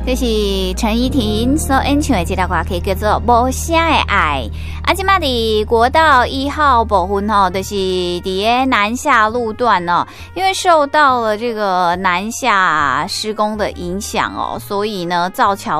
这是陈依婷所演唱的这条歌曲叫做《无声的爱》。啊，今嘛伫国道1号部分吼，就是伫个南下路段哦，因为受到了这个南下施工的影响哦，所以呢，造桥